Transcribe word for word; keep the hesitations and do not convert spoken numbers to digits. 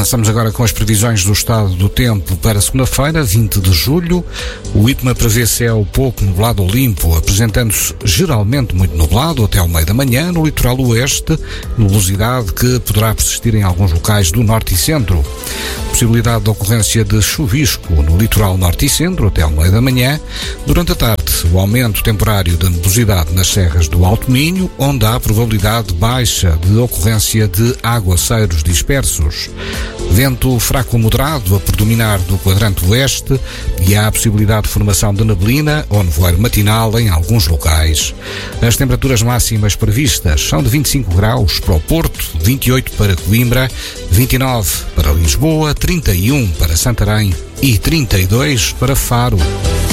Avançamos agora com as previsões do estado do tempo para segunda-feira, vinte de julho. O IPMA prevê céu pouco nublado ou limpo, apresentando-se geralmente muito nublado até ao meio da manhã no litoral oeste, nubosidade que poderá persistir em alguns locais do norte e centro. Possibilidade de ocorrência de chuvisco no litoral norte e centro até ao meio da manhã. Durante a tarde, o aumento temporário da nubosidade nas serras do Alto Minho, onde há probabilidade baixa de ocorrência de aguaceiros dispersos. Vento fraco moderado a predominar do quadrante oeste e há a possibilidade de formação de neblina ou nevoeiro matinal em alguns locais. As temperaturas máximas previstas são de vinte e cinco graus para o Porto, vinte e oito para Coimbra, vinte e nove para Lisboa, trinta e um para Santarém e trinta e dois para Faro.